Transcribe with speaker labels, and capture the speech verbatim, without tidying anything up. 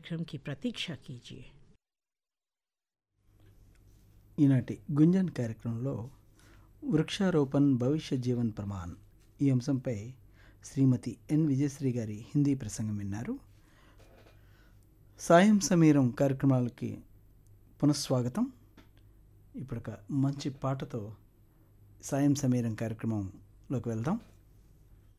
Speaker 1: कार्यक्रम की प्रतीक्षा कीजिए।
Speaker 2: ఈనాటి గుంజన్ కార్యక్రమంలో వృక్షారోపణ్ భవిష్య జీవన్ ప్రమాణ్ ఈ అంశంపై శ్రీమతి ఎన్ విజయశ్రీ గారి హిందీ ప్రసంగం విన్నారు. సాయం సమీరం కార్యక్రమాలకి పునఃస్వాగతం. ఇప్పుడు ఒక మంచి పాటతో సాయం సమీరం కార్యక్రమంలోకి వెళ్దాం.